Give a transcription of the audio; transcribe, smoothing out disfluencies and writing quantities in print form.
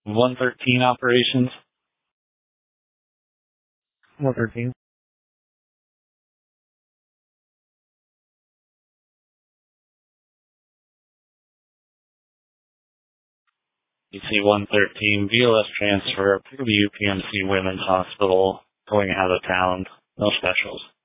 113 operations. 113. UC-113, VLS transfer to the UPMC Women's Hospital, going out of town. No specials.